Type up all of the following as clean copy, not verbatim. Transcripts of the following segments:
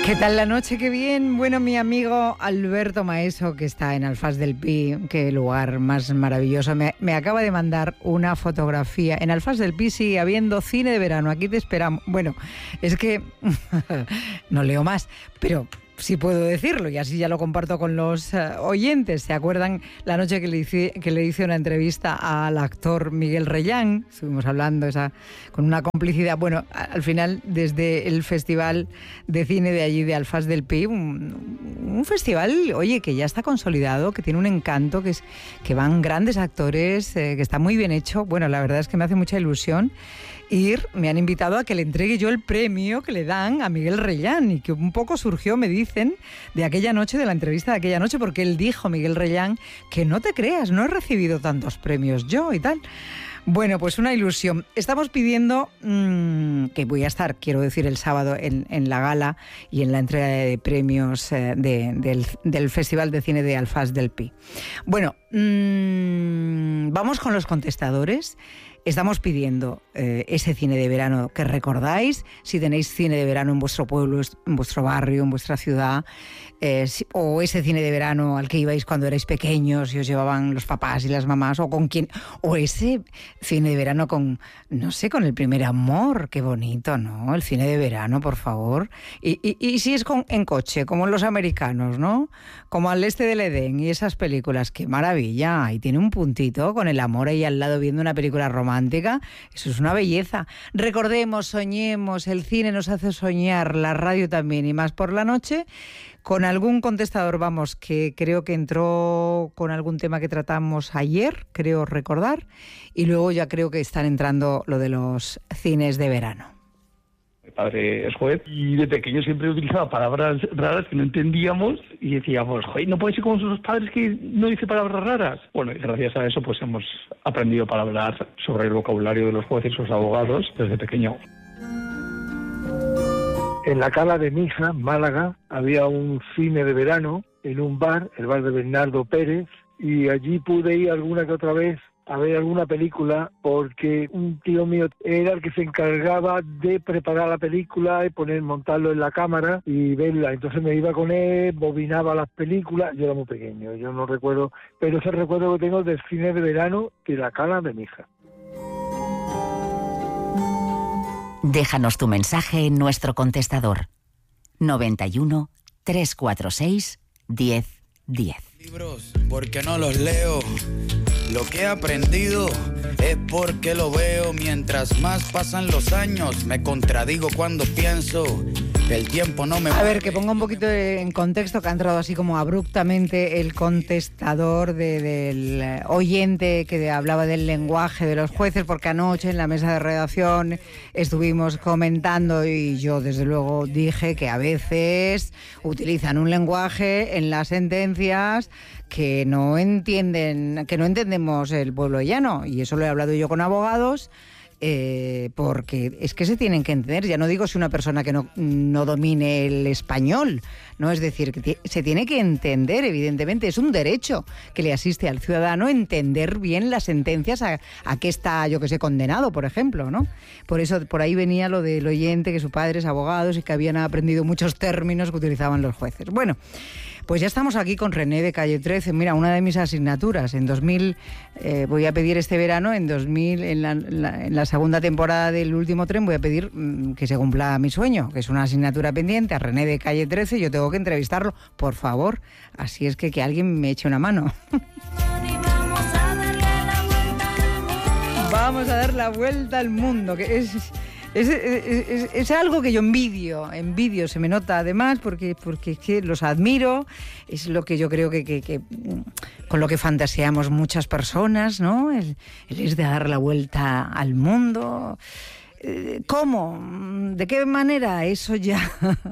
¿Qué tal la noche? ¡Qué bien! Bueno, mi amigo Alberto Maeso, que está en Alfás del Pi, qué lugar más maravilloso, me acaba de mandar una fotografía. En Alfás del Pi sigue habiendo cine de verano, aquí te esperamos. Bueno, es que no leo más, pero sí puedo decirlo y así ya lo comparto con los oyentes. ¿Se acuerdan la noche que le hice una entrevista al actor Miguel Reyán? Estuvimos hablando con una complicidad. Bueno, al final, desde el Festival de Cine de allí, de Alfás del Pi, un festival, oye, que ya está consolidado, que tiene un encanto, que van grandes actores, que está muy bien hecho. Bueno, la verdad es que me hace mucha ilusión ir. Me han invitado a que le entregue yo el premio que le dan a Miguel Reyán y que un poco surgió, me dicen, de aquella noche, de la entrevista de aquella noche, porque él dijo, Miguel Reyán, que no te creas, no he recibido tantos premios yo y tal. Bueno, pues una ilusión. Estamos pidiendo que voy a estar, quiero decir, el sábado en la gala y en la entrega de premios del Festival de Cine de Alfás del Pi. Bueno, vamos con los contestadores. Estamos pidiendo ese cine de verano que recordáis, si tenéis cine de verano en vuestro pueblo, en vuestro barrio, en vuestra ciudad, o ese cine de verano al que ibais cuando erais pequeños y os llevaban los papás y las mamás, o ese cine de verano con, no sé, con el primer amor, qué bonito, ¿no? El cine de verano, por favor. Y si es en coche, como los americanos, ¿no? Como Al Este del Edén y esas películas, qué maravilla. Ahí tiene un puntito con el amor ahí al lado viendo una película romántica. Eso es una belleza. Recordemos, soñemos, el cine nos hace soñar, la radio también, y más por la noche. Con algún contestador, vamos, que creo que entró con algún tema que tratamos ayer, creo recordar, y luego ya creo que están entrando lo de los cines de verano. Mi padre es juez y de pequeño siempre utilizaba palabras raras que no entendíamos y decíamos, joder, no puede ser como sus padres que no dice palabras raras. Bueno, y gracias a eso pues hemos aprendido para hablar sobre el vocabulario de los jueces y los abogados desde pequeño. En la cala de mi hija, Málaga, había un cine de verano en un bar, el bar de Bernardo Pérez, y allí pude ir alguna que otra vez a ver alguna película porque un tío mío era el que se encargaba de preparar la película y montarlo en la cámara y verla. Entonces me iba con él, bobinaba las películas. Yo era muy pequeño, yo no recuerdo, pero ese recuerdo que tengo del cine de verano de la cala de mi hija. Déjanos tu mensaje en nuestro contestador 91 346 1010. Libros, porque no los leo. Lo que he aprendido es porque lo veo. Mientras más pasan los años, me contradigo cuando pienso. El tiempo no me... A ver, que ponga un poquito en contexto, que ha entrado así como abruptamente el contestador del oyente que hablaba del lenguaje de los jueces, porque anoche en la mesa de redacción estuvimos comentando y yo desde luego dije que a veces utilizan un lenguaje en las sentencias que no entendemos el pueblo llano, y eso lo he hablado yo con abogados. Porque es que se tienen que entender, ya no digo si una persona que no domine el español, ¿no? Es decir, que se tiene que entender, evidentemente, es un derecho que le asiste al ciudadano entender bien las sentencias a qué está, yo que sé, condenado, por ejemplo, ¿no? Por eso, por ahí venía lo del oyente, que su padre es abogado y que habían aprendido muchos términos que utilizaban los jueces. Bueno, pues ya estamos aquí con René de Calle 13. Mira, una de mis asignaturas en 2000, voy a pedir este verano, en 2000, en la segunda temporada del Último Tren, voy a pedir que se cumpla mi sueño, que es una asignatura pendiente, a René de Calle 13. Yo tengo que entrevistarlo, por favor. Así es que alguien me eche una mano. Vamos a dar la vuelta al mundo, que es algo que yo envidio, se me nota además, porque es que los admiro, es lo que yo creo que con lo que fantaseamos muchas personas, ¿no? El es de dar la vuelta al mundo. ¿Cómo? ¿De qué manera? Eso ya,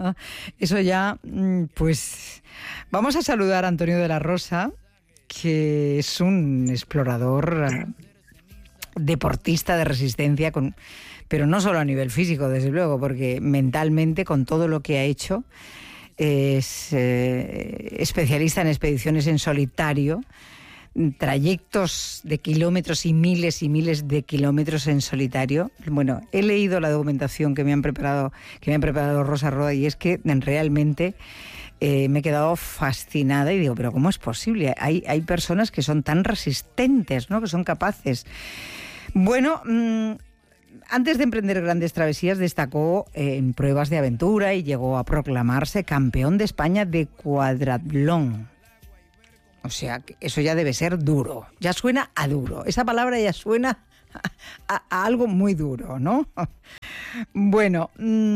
pues vamos a saludar a Antonio de la Rosa, que es un explorador, deportista de resistencia, pero no solo a nivel físico, desde luego, porque mentalmente, con todo lo que ha hecho, es especialista en expediciones en solitario, trayectos de kilómetros y miles de kilómetros en solitario. Bueno, he leído la documentación que me han preparado Rosa Roda, y es que realmente me he quedado fascinada y digo, pero ¿cómo es posible? Hay personas que son tan resistentes, ¿no? Que son capaces. Bueno, antes de emprender grandes travesías destacó en pruebas de aventura y llegó a proclamarse campeón de España de cuadratlón. O sea, eso ya debe ser duro. Ya suena a duro. Esa palabra ya suena a algo muy duro, ¿no? Bueno,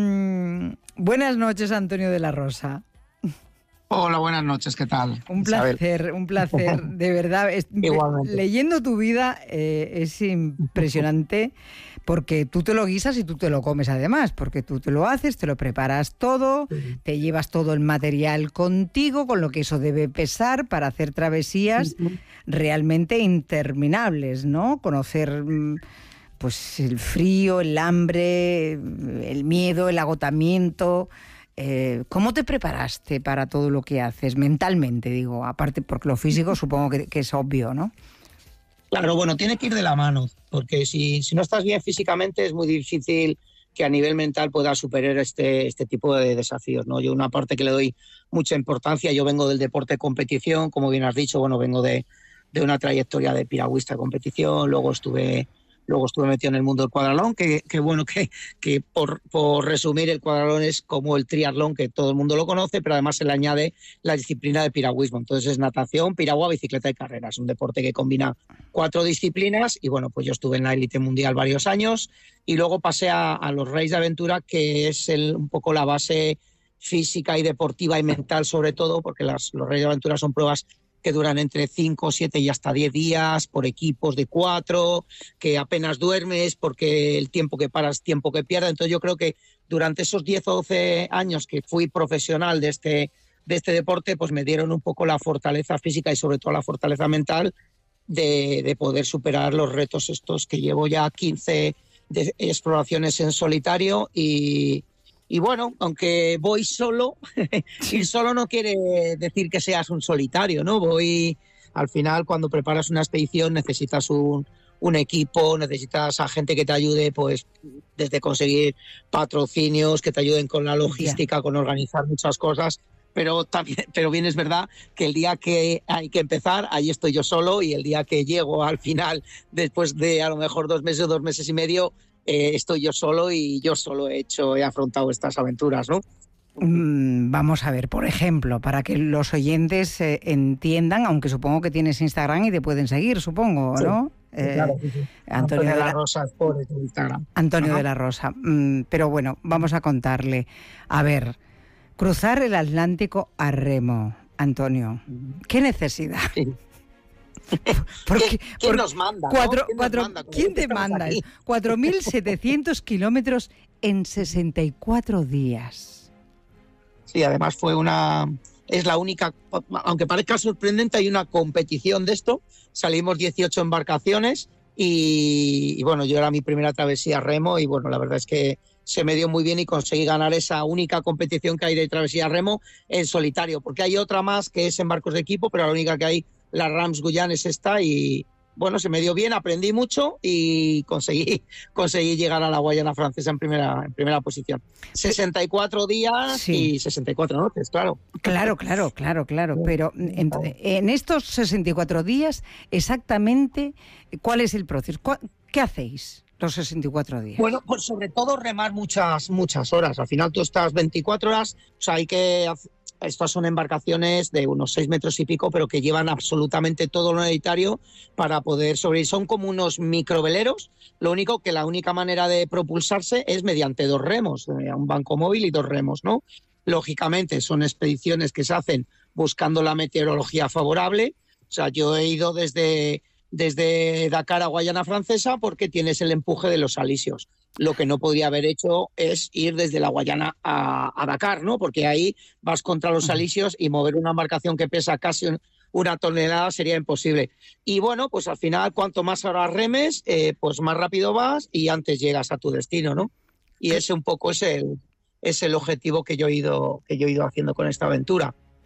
buenas noches, Antonio de la Rosa. Hola, buenas noches, ¿qué tal? Un placer, de verdad. Igualmente. Leyendo tu vida es impresionante, porque tú te lo guisas y tú te lo comes además, porque tú te lo haces, te lo preparas todo, te llevas todo el material contigo, con lo que eso debe pesar para hacer travesías realmente interminables, ¿no? Conocer pues el frío, el hambre, el miedo, el agotamiento. ¿Cómo te preparaste para todo lo que haces mentalmente, digo? Aparte, porque lo físico supongo que es obvio, ¿no? Claro, bueno, tiene que ir de la mano, porque si no estás bien físicamente es muy difícil que a nivel mental puedas superar este tipo de desafíos, ¿no? Yo una parte que le doy mucha importancia, yo vengo del deporte de competición, como bien has dicho, bueno, vengo de una trayectoria de piragüista de competición, luego estuve metido en el mundo del cuadralón, que bueno, que por resumir, el cuadralón es como el triatlón, que todo el mundo lo conoce, pero además se le añade la disciplina de piragüismo. Entonces es natación, piragua, bicicleta y carreras. Un deporte que combina 4 disciplinas y bueno, pues yo estuve en la élite mundial varios años y luego pasé a los Rallyes de Aventura, que es un poco la base física y deportiva y mental sobre todo, porque los Rallyes de Aventura son pruebas que duran entre 5, 7 y hasta 10 días, por equipos de 4, que apenas duermes porque el tiempo que paras, tiempo que pierdes. Entonces yo creo que durante esos 10 o 12 años que fui profesional de este deporte, pues me dieron un poco la fortaleza física y sobre todo la fortaleza mental de poder superar los retos estos, que llevo ya 15 de exploraciones en solitario y bueno, aunque voy solo, ir solo no quiere decir que seas un solitario, ¿no? Al final, cuando preparas una expedición necesitas un equipo, necesitas a gente que te ayude, pues desde conseguir patrocinios, que te ayuden con la logística, con organizar muchas cosas, pero bien es verdad que el día que hay que empezar, ahí estoy yo solo, y el día que llego al final, después de a lo mejor 2 meses, 2 meses y medio, estoy yo solo y yo solo he afrontado estas aventuras, ¿no? Vamos a ver, por ejemplo, para que los oyentes entiendan, aunque supongo que tienes Instagram y te pueden seguir, supongo, sí, ¿no? Claro, sí. Antonio de la Rosa por Instagram. Antonio de la Rosa. Pero bueno, vamos a contarle. A ver, cruzar el Atlántico a remo, Antonio. ¿Qué necesidad? Sí. ¿Quién nos manda? ¿Quién te manda? 4.700 kilómetros en 64 días. Sí, además es la única, aunque parezca sorprendente, hay una competición de esto. Salimos 18 embarcaciones y bueno, yo era mi primera travesía remo y bueno, la verdad es que se me dio muy bien y conseguí ganar esa única competición que hay de travesía remo en solitario, porque hay otra más que es en barcos de equipo, pero la única que hay, la Rams Guyane, es esta y bueno, se me dio bien, aprendí mucho y conseguí llegar a la Guayana Francesa en primera posición. 64 días sí. Y 64 noches, claro. Claro. Pero en estos 64 días, exactamente, ¿cuál es el proceso? ¿Qué hacéis los 64 días? Bueno, pues sobre todo remar muchas horas. Al final tú estás 24 horas, o sea, estas son embarcaciones de unos 6 metros y pico, pero que llevan absolutamente todo lo necesario para poder sobrevivir. Son como unos microveleros, lo único que la única manera de propulsarse es mediante 2 remos, un banco móvil y 2 remos, ¿no? Lógicamente son expediciones que se hacen buscando la meteorología favorable. O sea, yo he ido desde Dakar a Guayana Francesa porque tienes el empuje de los alisios. Lo que no podría haber hecho es ir desde la Guayana a Dakar, ¿no? Porque ahí vas contra los alisios y mover una embarcación que pesa casi 1 tonelada sería imposible. Y bueno, pues al final, cuanto más horas remes, pues más rápido vas y antes llegas a tu destino, ¿no? Y ese un poco es el objetivo que yo he ido haciendo con esta aventura.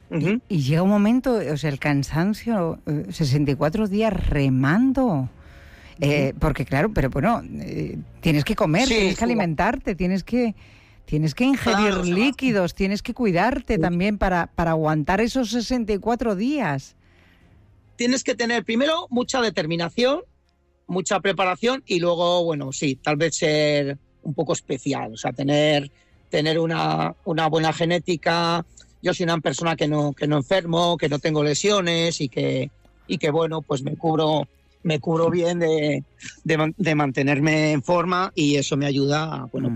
Uh-huh. Y llega un momento, o sea, el cansancio, 64 días remando. Porque claro, pero bueno, tienes que comer, tienes que alimentarte, tienes que ingerir líquidos, tienes que cuidarte también para aguantar esos 64 días. Tienes que tener primero mucha determinación, mucha preparación y luego, bueno, sí, tal vez ser un poco especial, o sea, tener una buena genética. Yo soy una persona que no enfermo, que no tengo lesiones y que bueno, pues me cubro bien de mantenerme en forma y eso me ayuda pues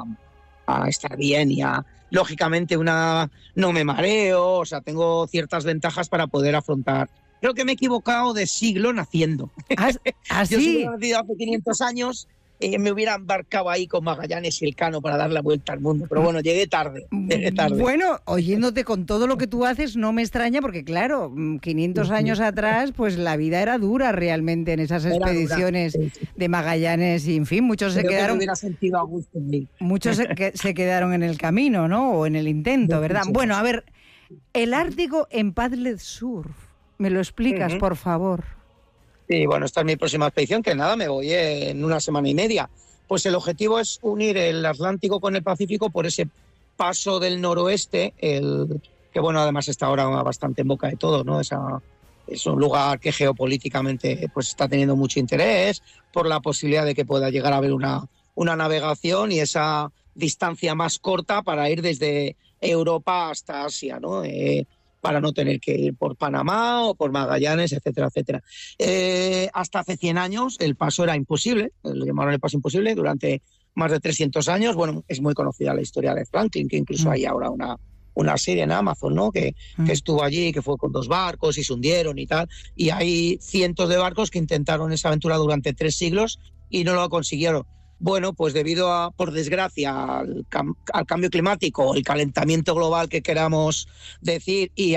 a estar bien y lógicamente no me mareo, o sea, tengo ciertas ventajas para poder afrontar. Creo que me he equivocado de siglo naciendo. ¿Así? Yo soy nacido hace 500 años, me hubiera embarcado ahí con Magallanes y Elcano para dar la vuelta al mundo, pero bueno, llegué tarde. Bueno, oyéndote con todo lo que tú haces, no me extraña porque claro, 500 años atrás, pues la vida era dura realmente en esas expediciones de Magallanes y en fin, muchos se quedaron... hubiera sentido a gusto en mí. Muchos se quedaron en el camino, ¿no? O en el intento, ¿verdad? Bueno, a ver, el Ártico en paddle surf, ¿me lo explicas, por favor? Sí, bueno, esta es mi próxima expedición, que nada, me voy en una semana y media. Pues el objetivo es unir el Atlántico con el Pacífico por ese paso del noroeste, que bueno, además está ahora bastante en boca de todo, ¿no? Es un lugar que geopolíticamente pues está teniendo mucho interés por la posibilidad de que pueda llegar a haber una navegación y esa distancia más corta para ir desde Europa hasta Asia, ¿no? Para no tener que ir por Panamá o por Magallanes, etcétera, etcétera. Hasta hace 100 años el paso era imposible, lo llamaron el paso imposible, durante más de 300 años. Bueno, es muy conocida la historia de Franklin, que incluso hay ahora una serie en Amazon, ¿no? Que estuvo allí, que fue con 2 barcos y se hundieron y tal. Y hay cientos de barcos que intentaron esa aventura durante 3 siglos y no lo consiguieron. Bueno, pues debido por desgracia, al cambio climático, el calentamiento global que queramos decir, y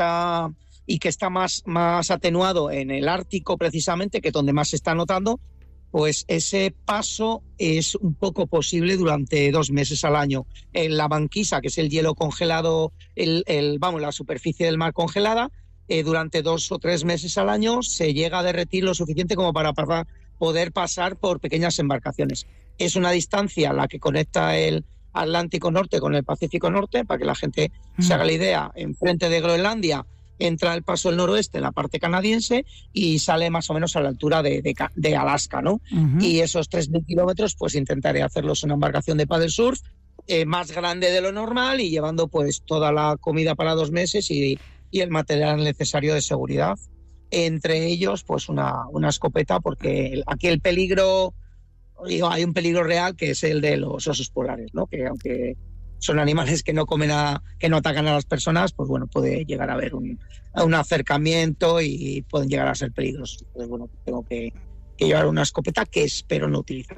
que está más atenuado en el Ártico precisamente, que es donde más se está notando, pues ese paso es un poco posible durante 2 meses al año. En la banquisa, que es el hielo congelado, la superficie del mar congelada, durante 2 o 3 meses al año se llega a derretir lo suficiente como para poder pasar por pequeñas embarcaciones. Es una distancia la que conecta el Atlántico Norte con el Pacífico Norte, para que la gente se haga la idea. Enfrente de Groenlandia entra el paso del noroeste en la parte canadiense y sale más o menos a la altura de Alaska, ¿no? Y esos 3.000 kilómetros pues intentaré hacerlos en una embarcación de paddle surf más grande de lo normal y llevando pues toda la comida para 2 meses y el material necesario de seguridad. Entre ellos, pues una escopeta, porque aquí el peligro, hay un peligro real que es el de los osos polares, ¿no? Que aunque son animales que no atacan a las personas, pues bueno, puede llegar a haber un acercamiento y pueden llegar a ser peligrosos. Entonces, bueno, tengo que llevar una escopeta que espero no utilizar.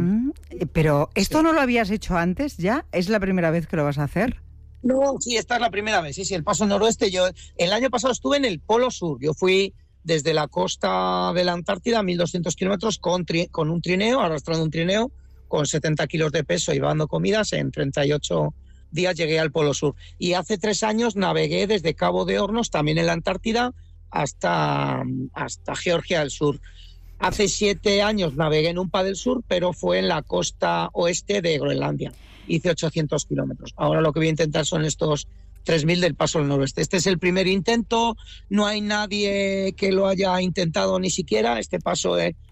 Pero, ¿esto no lo habías hecho antes ya? ¿Es la primera vez que lo vas a hacer? No, sí, esta es la primera vez. Sí, el paso noroeste. Yo el año pasado estuve en el Polo Sur. Yo fui desde la costa de la Antártida, 1.200 kilómetros, con un trineo, arrastrando un trineo, con 70 kilos de peso y llevando comidas. En 38 días llegué al Polo Sur. Y hace 3 años navegué desde Cabo de Hornos, también en la Antártida, hasta Georgia del Sur. Hace 7 años navegué en un paddle surf, pero fue en la costa oeste de Groenlandia. Hice 800 kilómetros. Ahora lo que voy a intentar son estos 3.000 del paso al noroeste. Este es el primer intento, no hay nadie que lo haya intentado ni siquiera. Este paso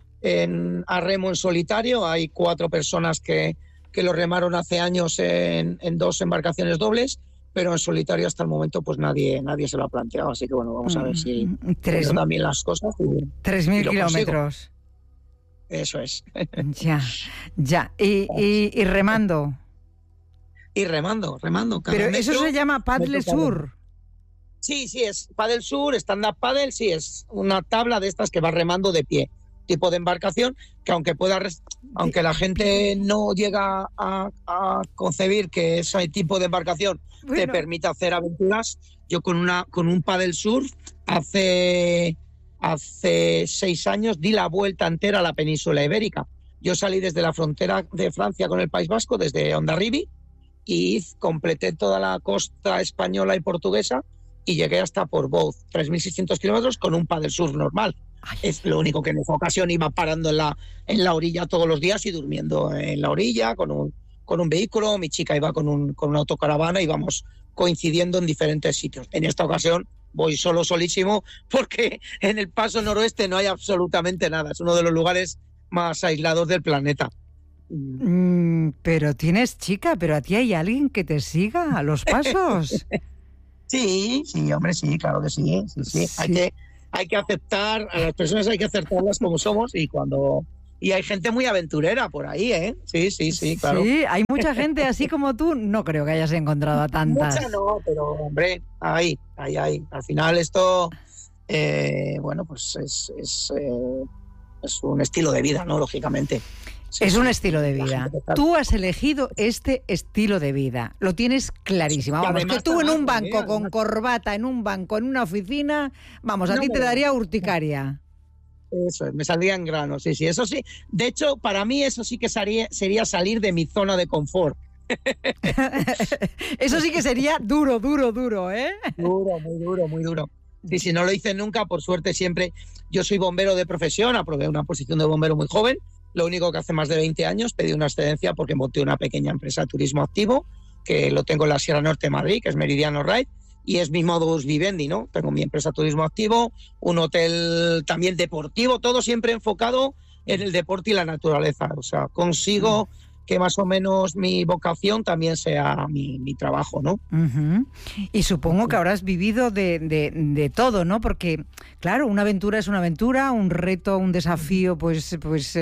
a remo en solitario, hay 4 personas que lo remaron hace años en 2 embarcaciones dobles, pero en solitario hasta el momento pues nadie se lo ha planteado. Así que bueno, vamos a ver si también las cosas. 3.000 kilómetros. Eso es. Ya. Y remando. Y remando. Pero eso se llama paddle surf. Sí, es paddle surf, stand-up paddle, sí, es una tabla de estas que va remando de pie. Tipo de embarcación que aunque la gente no llega a concebir que ese tipo de embarcación te permite hacer aventuras, yo con un paddle surf hace 6 años di la vuelta entera a la península ibérica. Yo salí desde la frontera de Francia con el País Vasco, desde Hondarribia, y completé toda la costa española y portuguesa y llegué hasta Portbou, 3.600 kilómetros con un paddle surf normal. Es lo único que en esa ocasión iba parando en la orilla todos los días y durmiendo en la orilla con un vehículo. Mi chica iba con una autocaravana y íbamos coincidiendo en diferentes sitios. En esta ocasión voy solísimo, porque en el Paso Noroeste no hay absolutamente nada. Es uno de los lugares más aislados del planeta. Pero tienes chica, pero a ti hay alguien que te siga a los pasos. Sí, hombre, sí, claro que sí. Sí. Hay que aceptar, a las personas hay que aceptarlas como somos y hay gente muy aventurera por ahí, ¿eh? Sí, claro. Sí, hay mucha gente así como tú. No creo que hayas encontrado a tantas. Mucha no, pero hombre, hay. Al final esto, bueno, pues es un estilo de vida, ¿no? Lógicamente. Es un estilo de vida. Tú has elegido este estilo de vida. Lo tienes clarísimo. Vamos, que tú en un banco con corbata, en un banco, en una oficina, vamos, a ti te daría urticaria. Eso, me saldría en grano, sí, eso sí. De hecho, para mí eso sí que sería salir de mi zona de confort. Eso sí que sería duro, ¿eh? Muy duro. Y si no lo hice nunca, por suerte siempre. Yo soy bombero de profesión, aprobé una posición de bombero muy joven. Lo único que hace más de 20 años pedí una excedencia porque monté una pequeña empresa de turismo activo, que lo tengo en la Sierra Norte de Madrid, que es Meridiano Ride, y es mi modus vivendi, ¿no? Tengo mi empresa de turismo activo, un hotel también deportivo, todo siempre enfocado en el deporte y la naturaleza. O sea, consigo que más o menos mi vocación también sea mi trabajo, ¿no? Uh-huh. Y supongo que habrás vivido de todo, ¿no? Porque, claro, una aventura es una aventura, un reto, un desafío, pues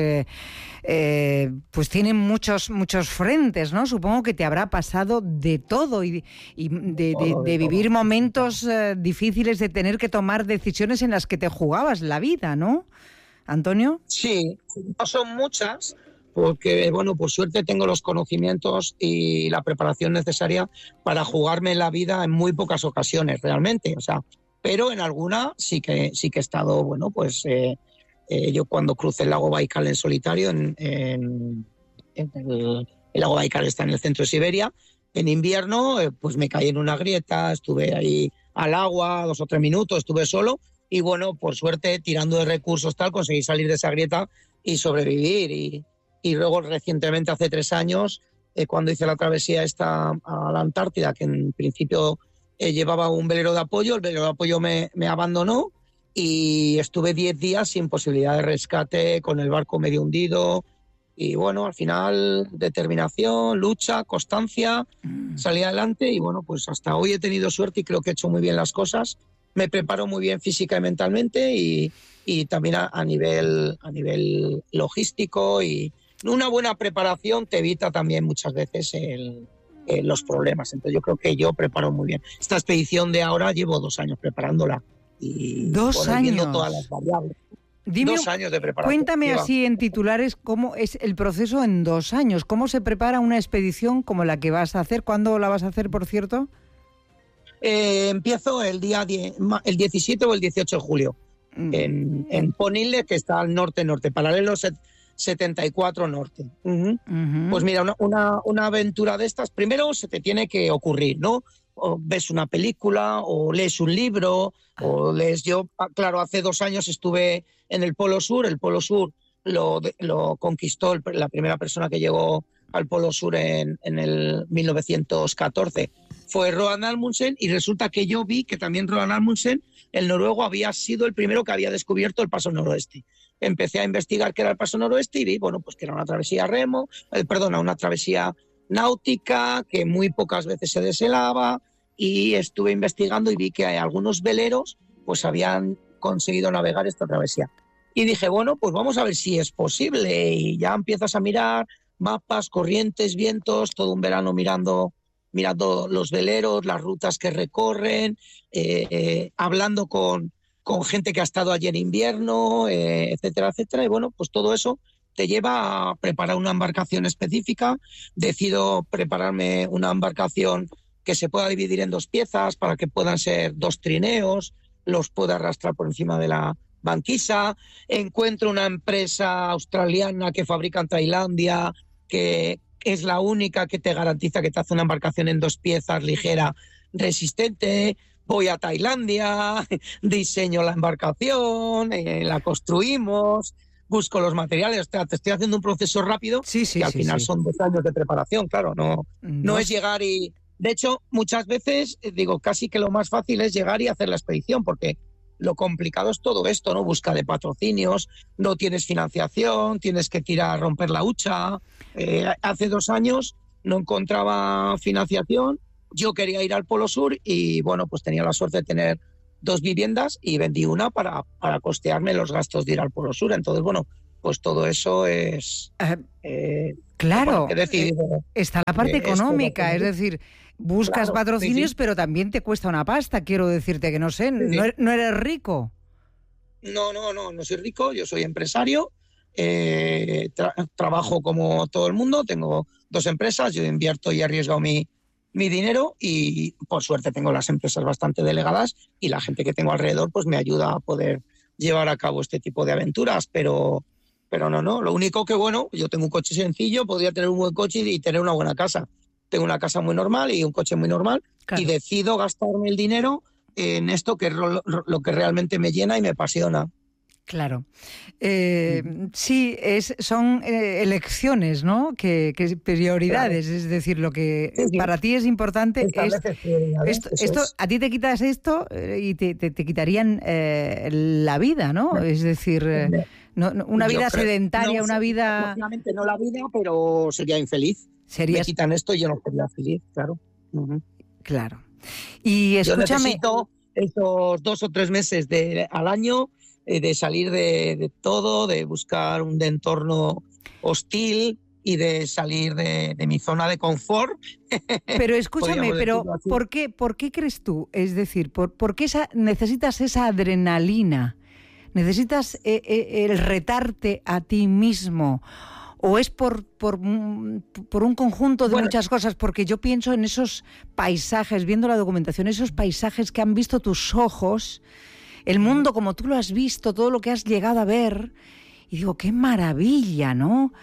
tiene muchos frentes, ¿no? Supongo que te habrá pasado de todo y de vivir momentos difíciles, de tener que tomar decisiones en las que te jugabas la vida, ¿no, Antonio? Sí, no son muchas, porque, bueno, por suerte tengo los conocimientos y la preparación necesaria para jugarme la vida en muy pocas ocasiones, realmente. O sea, pero en alguna sí que he estado, bueno, pues yo cuando crucé el lago Baikal en solitario, el lago Baikal está en el centro de Siberia, en invierno, pues me caí en una grieta, estuve ahí al agua 2 o 3 minutos, estuve solo y, bueno, por suerte, tirando de recursos tal, conseguí salir de esa grieta y sobrevivir. Y luego recientemente, hace 3 años, cuando hice la travesía esta a la Antártida, que en principio llevaba un velero de apoyo, el velero de apoyo me abandonó y estuve 10 días sin posibilidad de rescate, con el barco medio hundido. Y bueno, al final, determinación, lucha, constancia, salí adelante y bueno, pues hasta hoy he tenido suerte y creo que he hecho muy bien las cosas. Me preparo muy bien física y mentalmente y también a nivel logístico, y una buena preparación te evita también muchas veces los problemas. Entonces yo creo que yo preparo muy bien. Esta expedición de ahora llevo 2 años preparándola y 2 años viendo todas las variables. Dime, 2 años de preparación. Cuéntame así en titulares cómo es el proceso en 2 años. ¿Cómo se prepara una expedición como la que vas a hacer? ¿Cuándo la vas a hacer, por cierto? Empiezo el 17 o el 18 de julio en Ponille, que está al norte, paralelo 74 norte. Uh-huh. Uh-huh. Pues mira, una aventura de estas, primero se te tiene que ocurrir, ¿no? O ves una película, o lees un libro, o lees... Yo, claro, hace 2 años estuve en el Polo Sur. El Polo Sur lo conquistó la primera persona que llegó al Polo Sur en el 1914. Fue Roald Amundsen, y resulta que yo vi que también Roald Amundsen, el noruego, había sido el primero que había descubierto el Paso Noroeste. Empecé a investigar qué era el Paso Noroeste y vi, bueno, pues que era una travesía una travesía náutica que muy pocas veces se deshelaba, y estuve investigando y vi que algunos veleros pues habían conseguido navegar esta travesía. Y dije, bueno, pues vamos a ver si es posible, y ya empiezas a mirar mapas, corrientes, vientos, todo un verano mirando los veleros, las rutas que recorren, hablando con gente que ha estado allí en invierno, etcétera, etcétera. Y bueno, pues todo eso te lleva a preparar una embarcación específica. Decido prepararme una embarcación que se pueda dividir en 2 piezas para que puedan ser 2 trineos, los pueda arrastrar por encima de la banquisa. Encuentro una empresa australiana que fabrica en Tailandia, que es la única que te garantiza que te hace una embarcación en 2 piezas, ligera, resistente. voy a Tailandia, diseño la embarcación, la construimos, busco los materiales. O sea, te estoy haciendo un proceso rápido que al final son 2 años de preparación, claro, no es llegar y... De hecho, muchas veces digo casi que lo más fácil es llegar y hacer la expedición, porque lo complicado es todo esto, ¿no? Busca de patrocinios, no tienes financiación, tienes que tirar, romper la hucha. Hace 2 años no encontraba financiación, yo quería ir al Polo Sur y, bueno, pues tenía la suerte de tener 2 viviendas y vendí una para costearme los gastos de ir al Polo Sur. Entonces, bueno, pues todo eso es... claro, he decidido, está la parte económica, es decir... Buscas patrocinios, pero también te cuesta una pasta, quiero decirte que no sé, ¿no eres rico? No soy rico, yo soy empresario, trabajo como todo el mundo, tengo 2 empresas, yo invierto y arriesgo mi dinero y por suerte tengo las empresas bastante delegadas y la gente que tengo alrededor pues me ayuda a poder llevar a cabo este tipo de aventuras, pero no, lo único que bueno, yo tengo un coche sencillo, podría tener un buen coche y tener una buena casa. Tengo una casa muy normal y un coche muy normal, claro. Y decido gastarme el dinero en esto que es lo que realmente me llena y me apasiona. Claro. Sí, son elecciones, ¿no? Que prioridades, claro. Es decir, lo que para ti es importante es esto. A ti te quitas esto y te quitarían la vida, ¿no? Es decir, una vida sedentaria, una vida... Obviamente no la vida, pero sería infeliz. Me quitan esto y yo no sería feliz, claro. Claro. Y escúchame... Yo necesito esos 2 o 3 meses al año de salir de todo, de buscar un entorno hostil y de salir de mi zona de confort. Pero escúchame, ¿por qué crees tú? Es decir, ¿por qué necesitas esa adrenalina? ¿Necesitas el retarte a ti mismo? ¿O es por un conjunto de muchas cosas? Porque yo pienso en esos paisajes, viendo la documentación, esos paisajes que han visto tus ojos, el mundo como tú lo has visto, todo lo que has llegado a ver, y digo, qué maravilla, ¿no?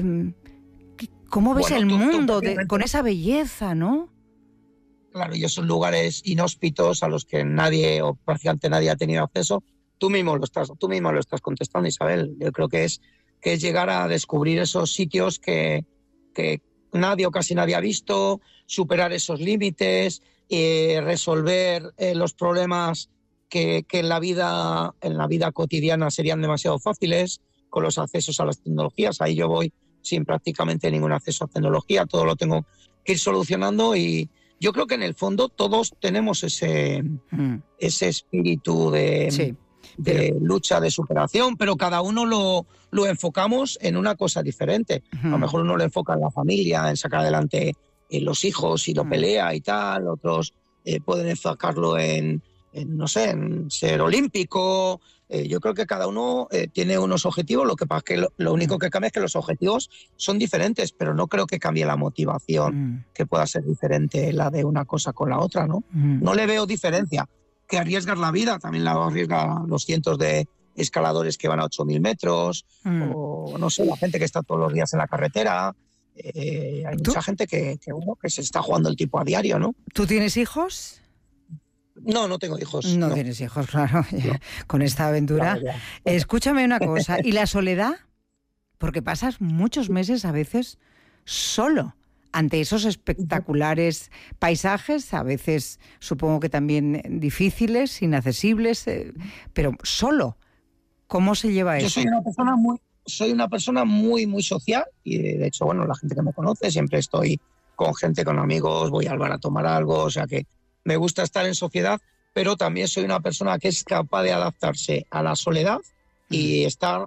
¿Cómo ves el mundo con esa belleza, no? Claro, y esos lugares inhóspitos a los que nadie o prácticamente nadie ha tenido acceso, tú mismo lo estás contestando, Isabel. Yo creo que es llegar a descubrir esos sitios que nadie o casi nadie ha visto, superar esos límites, resolver los problemas que en la vida cotidiana serían demasiado fáciles con los accesos a las tecnologías. Ahí yo voy sin prácticamente ningún acceso a tecnología, todo lo tengo que ir solucionando y yo creo que en el fondo todos tenemos ese espíritu de lucha, de superación, pero cada uno lo enfocamos en una cosa diferente. A lo mejor uno lo enfoca en la familia, en sacar adelante los hijos y lo pelea y tal, otros pueden enfocarlo en ser olímpico. Yo creo que cada uno tiene unos objetivos, lo que pasa es que lo único que cambia es que los objetivos son diferentes, pero no creo que cambie la motivación, que pueda ser diferente la de una cosa con la otra, ¿no? No le veo diferencia. Que arriesgas la vida, también la arriesga los cientos de escaladores que van a 8.000 metros, o no sé, la gente que está todos los días en la carretera. Hay mucha gente que se está jugando el tipo a diario, ¿no? ¿Tú tienes hijos? No tengo hijos. No tienes hijos, claro, no. Con esta aventura. Claro, escúchame una cosa, ¿y la soledad? Porque pasas muchos meses a veces solo ante esos espectaculares paisajes, a veces supongo que también difíciles, inaccesibles, pero solo. ¿Cómo se lleva eso? Yo soy una persona muy, muy social y de hecho, bueno, la gente que me conoce, siempre estoy con gente, con amigos, voy al bar a tomar algo, o sea que me gusta estar en sociedad, pero también soy una persona que es capaz de adaptarse a la soledad y estar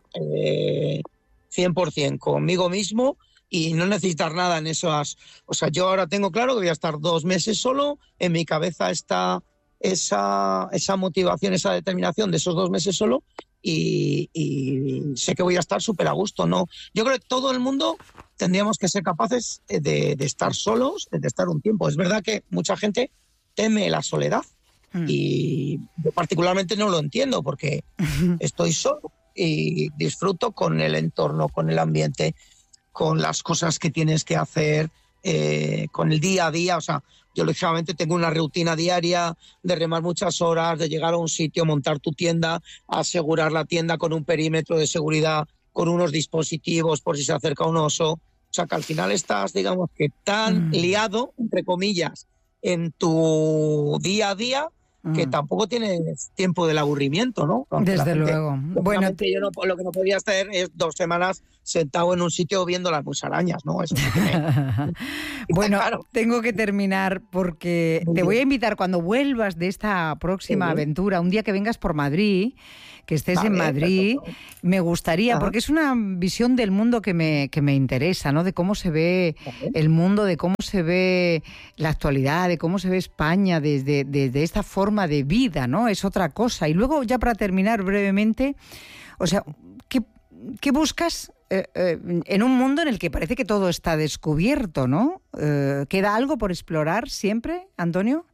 100% conmigo mismo y no necesitar nada en esas... O sea, yo ahora tengo claro que voy a estar 2 meses solo, en mi cabeza está esa motivación, esa determinación de esos 2 meses solo y sé que voy a estar súper a gusto, ¿no? Yo creo que todo el mundo tendríamos que ser capaces de estar solos, de estar un tiempo. Es verdad que mucha gente teme la soledad y yo particularmente no lo entiendo porque estoy solo y disfruto con el entorno, con el ambiente, con las cosas que tienes que hacer, con el día a día. O sea, Yo, lógicamente, tengo una rutina diaria de remar muchas horas, de llegar a un sitio, montar tu tienda, asegurar la tienda con un perímetro de seguridad, con unos dispositivos por si se acerca un oso. O sea, que al final estás, digamos, que tan liado, entre comillas, en tu día a día, que tampoco tienes tiempo del aburrimiento, ¿no? Aunque desde luego. Bueno, yo lo que no podía hacer es 2 semanas sentado en un sitio viendo las musarañas, ¿no? Eso sí que bueno, claro. Tengo que terminar porque te voy a invitar cuando vuelvas de esta próxima aventura, un día que vengas por Madrid, que estés en Madrid, perfecto. Me gustaría, porque es una visión del mundo que me interesa, ¿no? De cómo se ve el mundo, de cómo se ve la actualidad, de cómo se ve España desde esta forma de vida, ¿no? Es otra cosa. Y luego, ya para terminar brevemente, o sea, ¿qué buscas en un mundo en el que parece que todo está descubierto, ¿no? ¿Queda algo por explorar siempre, Antonio?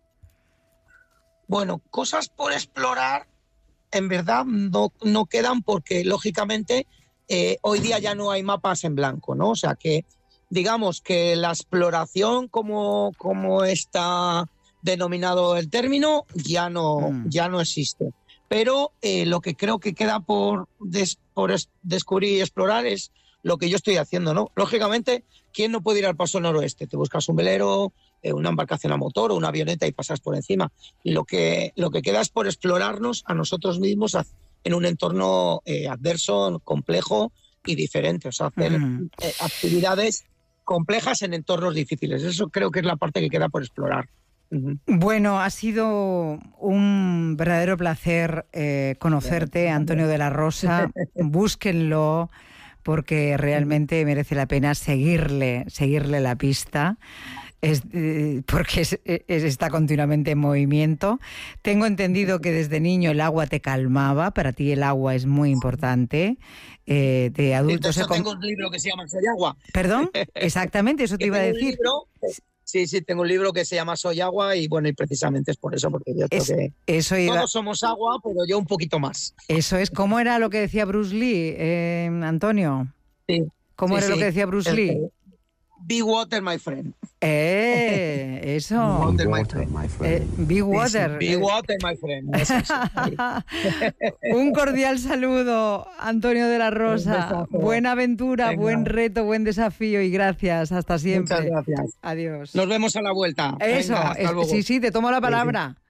Bueno, cosas por explorar en verdad no quedan porque, lógicamente, hoy día ya no hay mapas en blanco, ¿no? O sea que, digamos que la exploración, como está denominado el término, ya no existe. Pero lo que creo que queda por descubrir y explorar es lo que yo estoy haciendo, ¿no? Lógicamente, ¿quién no puede ir al Paso Noroeste? Te buscas un velero, una embarcación a motor o una avioneta y pasas por encima. Lo que queda es por explorarnos a nosotros mismos en un entorno adverso, complejo y diferente. O sea, hacer actividades complejas en entornos difíciles. Eso creo que es la parte que queda por explorar. Bueno, ha sido un verdadero placer conocerte, Antonio de la Rosa. Búsquenlo porque realmente merece la pena seguirle la pista. Porque está continuamente en movimiento. Tengo entendido que desde niño el agua te calmaba, para ti el agua es muy importante. De adultos. Tengo un libro que se llama Soy Agua. ¿Perdón? Exactamente, eso te iba a decir. Sí, tengo un libro que se llama Soy Agua y bueno, y precisamente es por eso, porque yo creo que todos somos agua, pero yo un poquito más. Eso es. ¿Cómo era lo que decía Bruce Lee, Antonio? Sí. ¿Cómo era lo que decía Bruce Lee? Be water, my friend. Eso. Be water, my friend. Be water. Be water, my friend. Eso. Un cordial saludo, Antonio de la Rosa. Buena aventura, venga. Buen reto, buen desafío y gracias. Hasta siempre. Muchas gracias. Adiós. Nos vemos a la vuelta. Eso. Venga, sí, te tomo la palabra.